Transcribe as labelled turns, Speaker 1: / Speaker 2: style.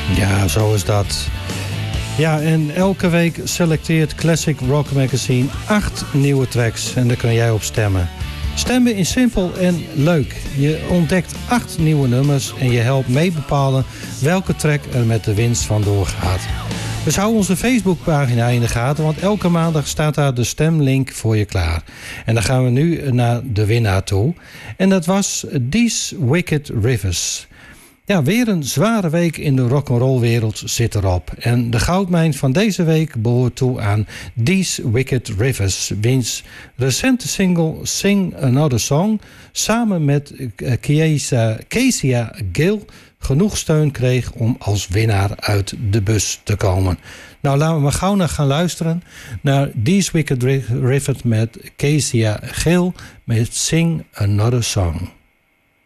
Speaker 1: Ja, zo is dat. Ja, en elke week selecteert Classic Rock Magazine 8 nieuwe tracks. En daar kun jij op stemmen. Stemmen is simpel en leuk. Je ontdekt 8 nieuwe nummers en je helpt mee bepalen welke track er met de winst vandoor gaat. Dus hou onze Facebookpagina in de gaten, want elke maandag staat daar de stemlink voor je klaar. En dan gaan we nu naar de winnaar toe. En dat was These Wicked Rivers. Ja, weer een zware week in de rock'n'roll wereld zit erop. En de goudmijn van deze week behoort toe aan These Wicked Rivers, wiens recente single Sing Another Song samen met Kezia Gill genoeg steun kreeg om als winnaar uit de bus te komen. Nou, laten we maar gauw naar gaan luisteren naar These Wicked Rivers met Kezia Gill met Sing Another Song.